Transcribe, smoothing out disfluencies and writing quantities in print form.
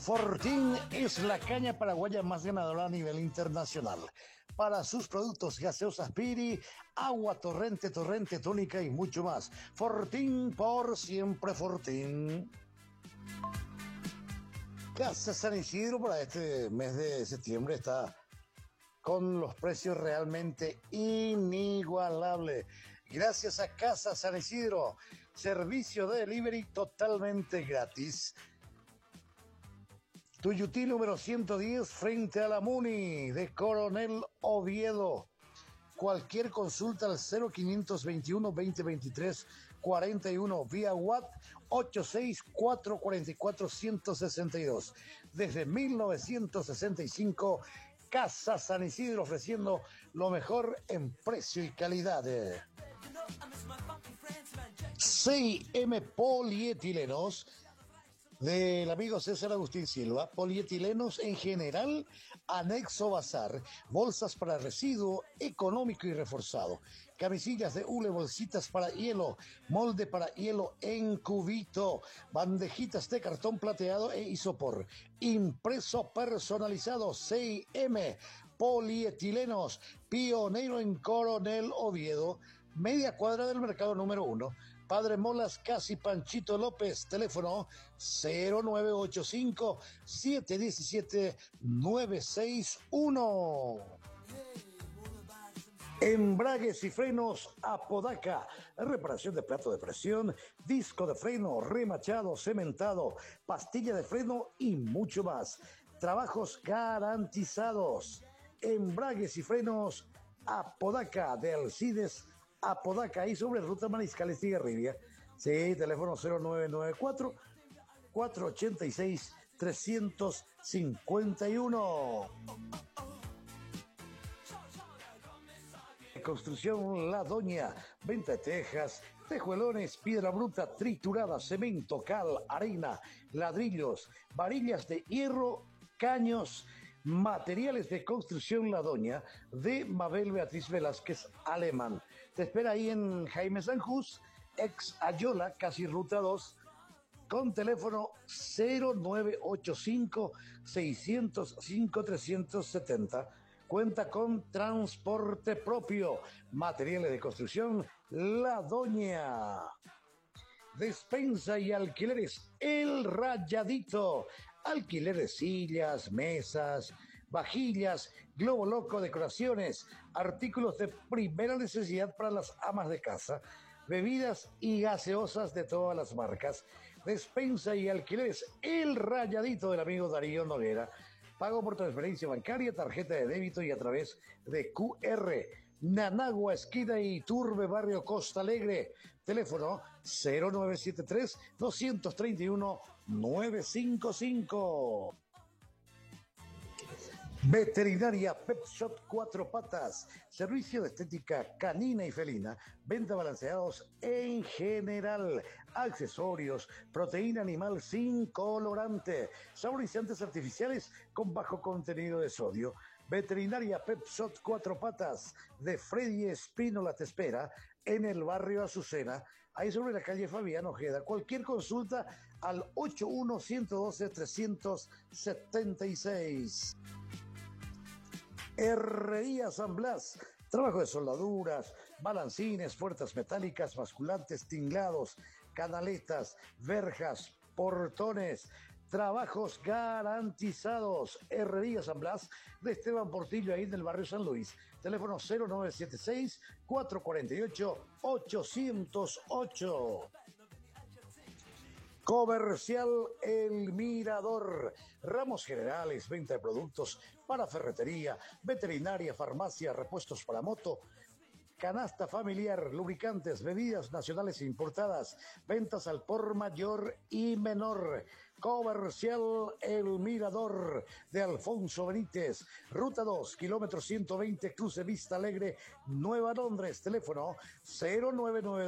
Fortín es la caña paraguaya más ganadora a nivel internacional. Para sus productos gaseosas Piri, agua torrente, tónica y mucho más. Fortín, por siempre Fortín. Casa San Isidro para este mes de septiembre está con los precios realmente inigualables. Gracias a Casa San Isidro, servicio de delivery totalmente gratis. Tuyutí número 110 frente a la Muni de Coronel Oviedo. Cualquier consulta al 0521 2023 41 vía WhatsApp 86444 Desde 1965, Casa San Isidro ofreciendo lo mejor en precio y calidad. 6M Polietilenos del amigo César Agustín Silva, polietilenos en general, anexo bazar, bolsas para residuo económico y reforzado, camisillas de hule, bolsitas para hielo, molde para hielo en cubito, bandejitas de cartón plateado e isopor, impreso personalizado, 6M, polietilenos, pionero en Coronel Oviedo, media cuadra del mercado número 1, Padre Molas, casi Panchito López, teléfono 0985-717-961. Embragues y frenos Apodaca, reparación de plato de presión, disco de freno, remachado, cementado, pastilla de freno y mucho más. Trabajos garantizados. Embragues y frenos Apodaca de Alcides Apodaca, ahí sobre Ruta Mariscal Estigarribia. Sí, teléfono 0994-486-351. Construcción La Doña, venta de tejas, tejuelones, piedra bruta, triturada, cemento, cal, arena, ladrillos, varillas de hierro, caños, materiales de construcción La Doña de Mabel Beatriz Velázquez Alemán. Te espera ahí en Jaime Sanjús, ex Ayola, casi Ruta 2, con teléfono 0985-605-370. Cuenta con transporte propio. Materiales de construcción La Doña. Despensa y alquileres El Rayadito. Alquileres, sillas, mesas, vajillas, globo loco, decoraciones, artículos de primera necesidad para las amas de casa, bebidas y gaseosas de todas las marcas. Despensa y alquileres El Rayadito del amigo Darío Noguera. Pago por transferencia bancaria, tarjeta de débito y a través de QR. Nanagua, esquina y Turbe, barrio Costa Alegre. Teléfono 0973-231-955. Veterinaria Pet Shop Cuatro Patas, servicio de estética canina y felina, venta balanceados en general, accesorios, proteína animal sin colorante, saborizantes artificiales con bajo contenido de sodio. Veterinaria Pet Shop Cuatro Patas de Freddy Espínola te espera en el barrio Azucena, ahí sobre la calle Fabián Ojeda. Cualquier consulta al 81-112-376. Herrería San Blas, trabajo de soldaduras, balancines, puertas metálicas, basculantes, tinglados, canaletas, verjas, portones, trabajos garantizados. Herrería San Blas de Esteban Portillo, ahí en el barrio San Luis. Teléfono 0976-448-808. Comercial El Mirador, ramos generales, venta de productos para ferretería, veterinaria, farmacia, repuestos para moto, canasta familiar, lubricantes, bebidas nacionales e importadas, ventas al por mayor y menor. Comercial El Mirador de Alfonso Benítez, Ruta 2, kilómetro 120, cruce Vista Alegre, Nueva Londres, teléfono 099